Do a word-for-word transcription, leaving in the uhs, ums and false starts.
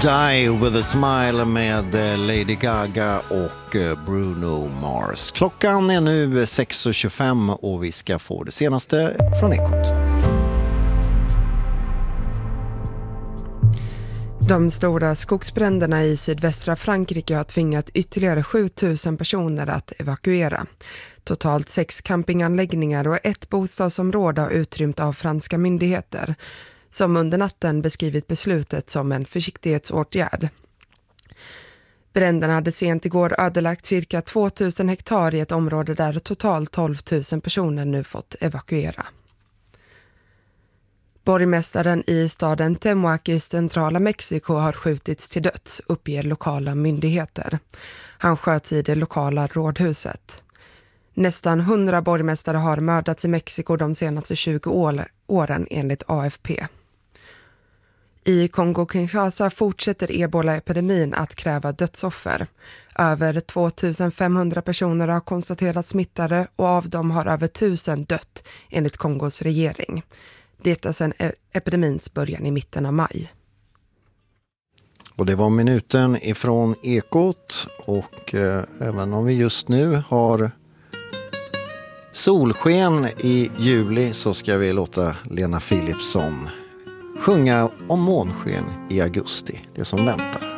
Die with a smile med Lady Gaga och Bruno Mars. Klockan är nu sex och tjugofem och vi ska få det senaste från Ekot. De stora skogsbränderna i sydvästra Frankrike har tvingat ytterligare sjutusen personer att evakuera. Totalt sex campinganläggningar och ett bostadsområde har utrymt av franska myndigheter, som under natten beskrivit beslutet som en försiktighetsåtgärd. Bränderna hade sent igår ödelagt cirka tvåtusen hektar i ett område där totalt tolv tusen personer nu fått evakuera. Borgmästaren i staden Temuac i centrala Mexiko har skjutits till döds, uppger lokala myndigheter. Han sköts i det lokala rådhuset. Nästan hundra borgmästare har mördats i Mexiko de senaste tjugo åren enligt A F P. I Kongo-Kinshasa fortsätter ebola-epidemin att kräva dödsoffer. Över tvåtusenfemhundra personer har konstaterats smittade och av dem har över tusen dött enligt Kongos regering. Detta sedan epidemins början i mitten av maj. Och det var minuten ifrån Ekot och eh, även om vi just nu har solsken i juli så ska vi låta Lena Philipsson sjunga om månsken i augusti, det som väntar.